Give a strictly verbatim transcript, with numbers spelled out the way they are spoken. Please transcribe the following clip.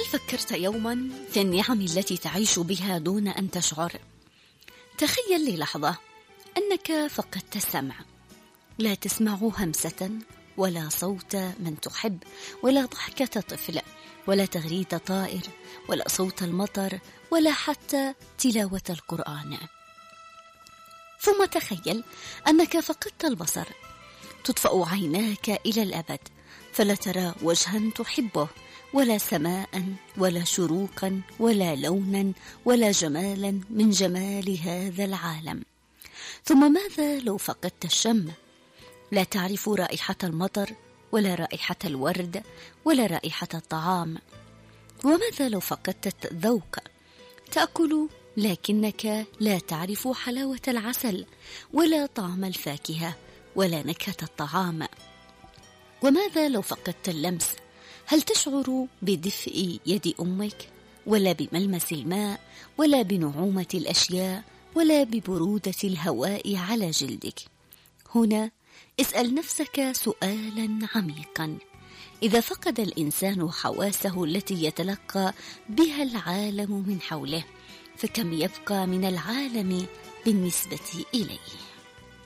فكرت يوما في النعم التي تعيش بها دون أن تشعر؟ تخيل للحظة أنك فقدت السمع، لا تسمع همسة ولا صوت من تحب، ولا ضحكة طفل، ولا تغريد طائر، ولا صوت المطر، ولا حتى تلاوة القرآن. ثم تخيل أنك فقدت البصر، تطفأ عيناك إلى الأبد، فلا ترى وجها تحبه، ولا سماء، ولا شروقا، ولا لونا، ولا جمالا من جمال هذا العالم. ثم ماذا لو فقدت الشم؟ لا تعرف رائحة المطر، ولا رائحة الورد، ولا رائحة الطعام. وماذا لو فقدت الذوق؟ تأكل لكنك لا تعرف حلاوة العسل، ولا طعم الفاكهة، ولا نكهة الطعام. وماذا لو فقدت اللمس؟ هل تشعر بدفء يد أمك، ولا بملمس الماء، ولا بنعومة الأشياء، ولا ببرودة الهواء على جلدك؟ هنا اسأل نفسك سؤالا عميقا: إذا فقد الإنسان حواسه التي يتلقى بها العالم من حوله، فكم يبقى من العالم بالنسبة إليه؟